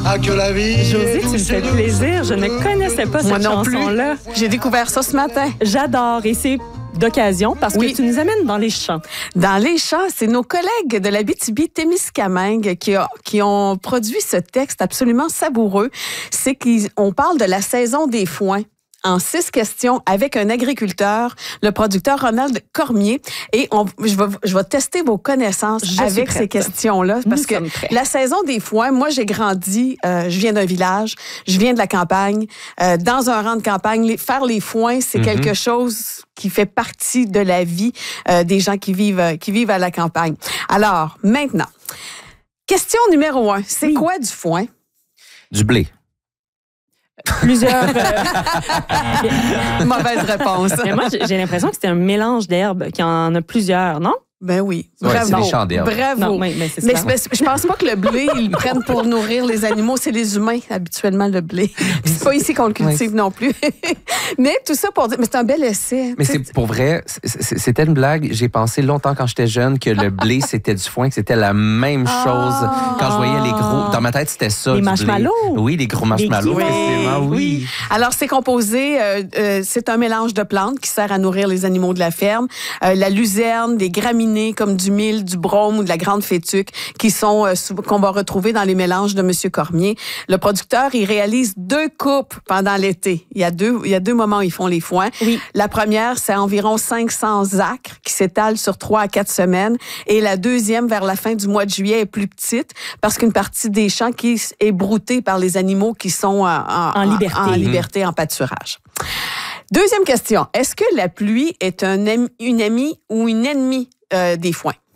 Ah, que la vie. Josée, tu me fais plaisir. Je ne connaissais pas cette chanson-là. J'ai découvert ça ce matin. J'adore et c'est d'occasion parce que tu nous amènes dans les champs. Dans les champs, c'est nos collègues de l'Abitibi-Témiscamingue qui ont produit ce texte absolument savoureux. C'est qu'on parle de la saison des foins. En 6 questions avec un agriculteur, le producteur Ronald Cormier. Et je vais tester vos connaissances avec ces questions-là. Parce que la saison des foins, moi, j'ai grandi, je viens d'un village, je viens de la campagne. Dans un rang de campagne, faire les foins, c'est quelque chose qui fait partie de la vie des gens qui vivent à la campagne. Alors, maintenant, question numéro 1. C'est quoi du foin? Du blé. Plusieurs... Mauvaise réponse. Mais moi, j'ai l'impression que c'est un mélange d'herbes, qu'il y en a plusieurs, non? Ben oui. Ouais, Bravo. c'est des champs d'herbes. Bravo. Non, mais c'est mais ça. je pense pas que le blé, ils le prennent pour nourrir les animaux. C'est les humains, habituellement, le blé. C'est pas ici qu'on le cultive non plus. Mais tout ça pour dire... Mais c'est un bel essai. Mais c'est pour vrai, c'était une blague. J'ai pensé longtemps quand j'étais jeune que le blé, c'était du foin, que c'était la même chose. Quand je voyais les gros... Dans ma tête, c'était ça, les du marshmallows. blé. Oui, les gros marshmallows. Oui. Précisément, oui. Alors, c'est composé... c'est un mélange de plantes qui sert à nourrir les animaux de la ferme. La luzerne, des graminées comme du mil, du brome ou de la grande fétuque qui sont qu'on va retrouver dans les mélanges de M. Cormier. Le producteur, il réalise 2 coupes pendant l'été. Il y a deux moments où ils font les foins. Oui. La première, c'est environ 500 acres qui s'étalent sur 3 à 4 semaines. Et la deuxième, vers la fin du mois de juillet, est plus petite parce qu'une partie des champs qui est broutée par les animaux qui sont en liberté, en pâturage. Deuxième question. Est-ce que la pluie est une amie ou une ennemie des foins?